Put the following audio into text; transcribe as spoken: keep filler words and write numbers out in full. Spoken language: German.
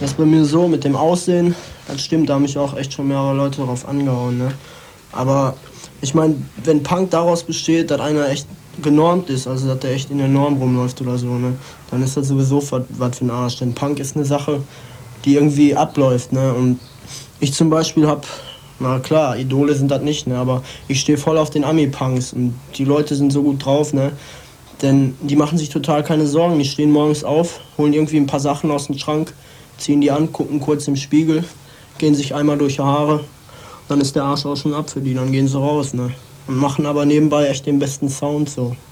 Das ist bei mir so, mit dem Aussehen, das stimmt, da haben mich auch echt schon mehrere Leute darauf angehauen, ne? Aber ich meine, wenn Punk daraus besteht, dass einer echt genormt ist, also dass der echt in der Norm rumläuft oder so, ne? Dann ist das sowieso was für ein Arsch. Denn Punk ist eine Sache, die irgendwie abläuft, ne? Und ich zum Beispiel hab, na klar, Idole sind das nicht, ne? Aber ich stehe voll auf den Ami-Punks und die Leute sind so gut drauf, ne? Denn die machen sich total keine Sorgen. Die stehen morgens auf, holen irgendwie ein paar Sachen aus dem Schrank, ziehen die an, gucken kurz im Spiegel, gehen sich einmal durch die Haare, dann ist der Arsch auch schon ab für die, dann gehen sie raus, ne? Und machen aber nebenbei echt den besten Sound so.